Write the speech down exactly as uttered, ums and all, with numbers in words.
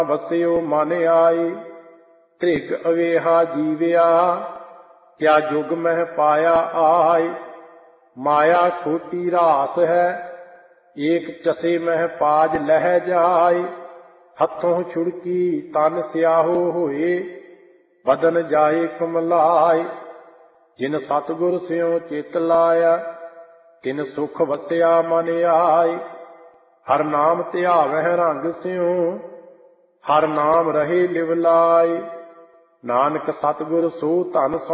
ਵਸਿਓ ਮਨ ਆਏ। ਧ੍ਰਿਗ ਅਵੇਹਾ ਜੀਵਿਆ ਕਿਆ ਜੁਗ ਮਹਿ ਪਾਇਆ ਆਏ। ਮਾਇਆ ਖੋਟੀ ਰਾਸ ਹੈ ਏਕ ਚਸੇ ਮਹਿ ਪਾਜ ਲਹਿ ਜਾਏ। ਹੱਥੋਂ ਛੁੜਕੀ ਤਨ ਸਿਆਹੋ ਹੋਏ ਬਦਨ ਜਾਏ ਕੁਮਲਾਏ। ਜਿਨ ਸਤਿਗੁਰ ਸਿਉ ਚਿਤ ਲਾਇਆ ਤਿਨ ਸੁਖ ਵਸਿਆ ਮਨ ਆਏ। ਹਰ ਨਾਮ ਧਿਆਵਹਿ ਰੰਗ ਸਿਉ ਹਰ ਨਾਮ ਰਹੇ ਲਿਵ ਲਾਏ। ਨਾਨਕ ਸਤਿਗੁਰ ਸੋ ਧਨ